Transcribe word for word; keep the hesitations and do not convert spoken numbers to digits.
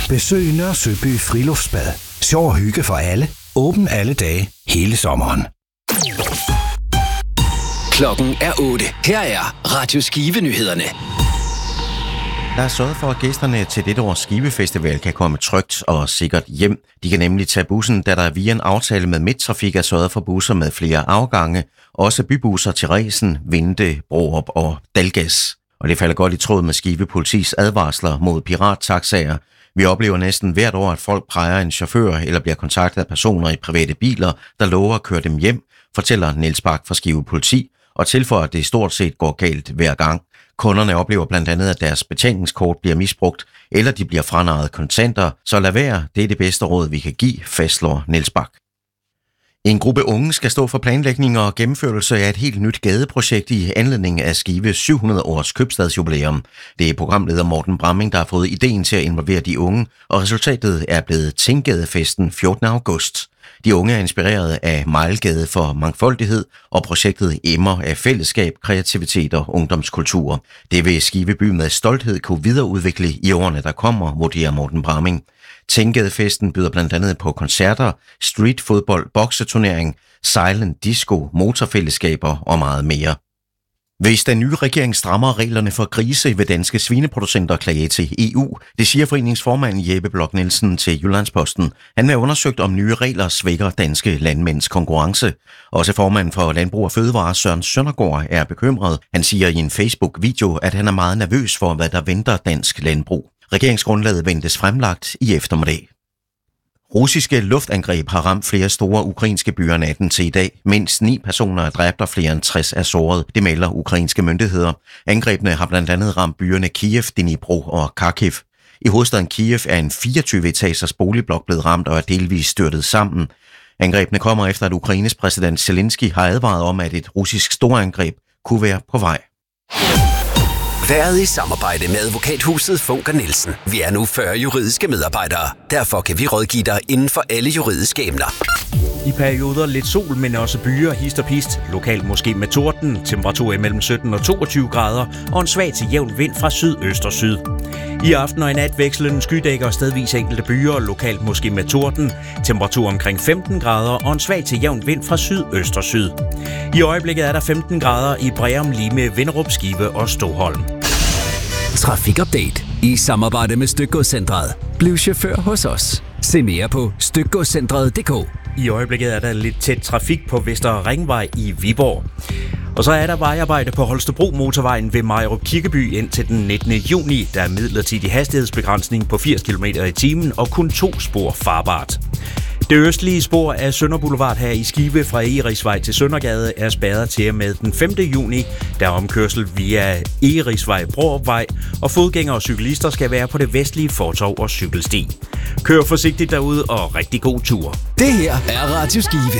Besøg Nørre Søby Friluftsbad. Sjov og hygge for alle. Åben alle dage, hele sommeren. Klokken er otte. Her er Radio Skive-nyhederne. Der er sørget for, at gæsterne til dette års Skive-festival kan komme trygt og sikkert hjem. De kan nemlig tage bussen, da der via en aftale med Midttrafik er sørget for busser med flere afgange. Også bybusser til Resen, Vinde, Brorup og Dalgas. Og det falder godt i tråd med Skive Politis advarsler mod pirattaxaer. Vi oplever næsten hvert år, at folk præger en chauffør eller bliver kontaktet af personer i private biler, der lover at køre dem hjem, fortæller Niels Bak fra Skive Politi, og tilføjer, at det stort set går galt hver gang. Kunderne oplever blandt andet, at deres betalingskort bliver misbrugt, eller de bliver franarret kontanter, så lad være, det er det bedste råd, vi kan give, fastslår Niels Bak. En gruppe unge skal stå for planlægning og gennemførelse af et helt nyt gadeprojekt i anledning af Skives syv hundrede års købstadsjubilæum. Det er programleder Morten Bramming, der har fået ideen til at involvere de unge, og resultatet er blevet Tinggadefesten fjortende august. De unge er inspireret af Mejlgade for mangfoldighed, og projektet emmer af fællesskab, kreativitet og ungdomskultur. Det vil Skive by med stolthed kunne videreudvikle i årene, der kommer, vurderer Morten Bramming. Tinggadefesten byder blandt andet på koncerter, streetfodbold, bokseturnering, silent disco, motorfællesskaber og meget mere. Hvis den nye regering strammer reglerne for grise, vil danske svineproducenter klage til E U. Det siger foreningsformand Jeppe Bloch Nielsen til Jyllandsposten. Han har undersøgt, om nye regler svækker danske landmænds konkurrence. Også formanden for Landbrug og Fødevare, Søren Søndergaard, er bekymret. Han siger i en Facebook-video, at han er meget nervøs for, hvad der venter dansk landbrug. Regeringsgrundlaget ventes fremlagt i eftermiddag. Russiske luftangreb har ramt flere store ukrainske byer natten til i dag. Mindst ni personer er dræbt og flere end tres er såret. Det melder ukrainske myndigheder. Angrebene har blandt andet ramt byerne Kiev, Dnipro og Kharkiv. I hovedstaden Kiev er en fireogtyve etagers boligblok blevet ramt og er delvis styrtet sammen. Angrebene kommer efter, at Ukraines præsident Zelensky har advaret om, at et russisk storangreb kunne være på vej. Været i samarbejde med advokathuset Funker Nielsen. Vi er nu fyrre juridiske medarbejdere. Derfor kan vi rådgive dig inden for alle juridiske emner. I perioder lidt sol, men også byer, hist og pist. Lokalt måske med torden. Temperatur imellem sytten og toogtyve grader. Og en svag til jævn vind fra sydøst og syd. I aften og i nat vekslen skydækker stedvis enkelte byer, lokalt måske med torden. Temperatur omkring femten grader og en svag til jævn vind fra sydøst og syd. I øjeblikket er der femten grader i Breum, Lime, Vinderup, Skive og Stoholm. Trafikupdate i samarbejde med Stykgodscentret. Bliv chauffør hos os. Se mere på stykgodscentret punktum d k. I øjeblikket er der lidt tæt trafik på Vester Ringvej i Viborg. Og så er der vejarbejde på Holstebro Motorvejen ved Majrup Kirkeby indtil den nittende juni. Der er midlertidig hastighedsbegrænsning på firs kilometer i timen og kun to spor farbart. Det østlige spor af Sønder Boulevard her i Skive fra Egerisvej til Søndergade er spærret til med den femte juni. Der er omkørsel via Egerisvej, Brorupvej, og fodgængere og cyklister skal være på det vestlige fortov og cykelsti. Kør forsigtigt derude og rigtig god tur. Det her er Radio Skive.